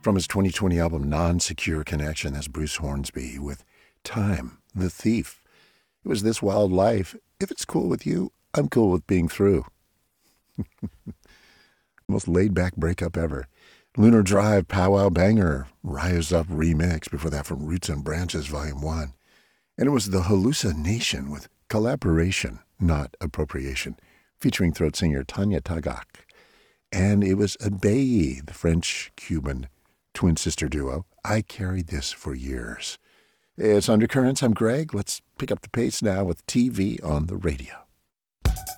From his 2020 album Non-Secure Connection, that's Bruce Hornsby with Time, the Thief. It was This Wild Life. If it's cool with you, I'm cool with being through. Most laid-back breakup ever. Lunar Drive, Powwow Banger, Rise Up remix. Before that, from Roots and Branches, Volume 1. And it was The Hallucination with Collaboration, Not Appropriation, featuring throat singer Tanya Tagaq. And it was Abeyi, the French-Cuban twin sister duo. I Carried This for Years. It's Undercurrents. I'm Greg. Let's pick up the pace now with TV on the radio.